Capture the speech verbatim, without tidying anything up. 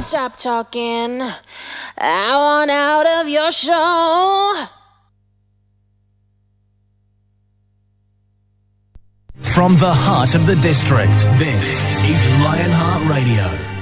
stop talking. I want out of your show. From the heart of the district, this is Lionheart Radio.